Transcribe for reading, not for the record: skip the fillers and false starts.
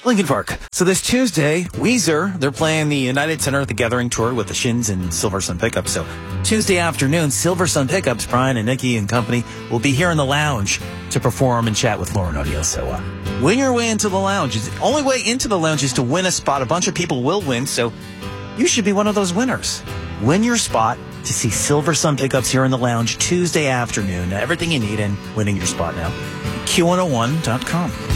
Lincoln Park. So this Tuesday, Weezer, they're playing the United Center at the Gathering Tour with the Shins and Silver Sun Pickups. So Tuesday afternoon, Silver Sun Pickups, Brian and Nikki and company will be here in the lounge to perform and chat with Lauren O'Neill. So win your way into the lounge. The only way into the lounge is to win a spot. A bunch of people will win, so you should be one of those winners. Win your spot to see Silver Sun Pickups here in the lounge Tuesday afternoon. Everything you need in winning your spot now. Q101.com.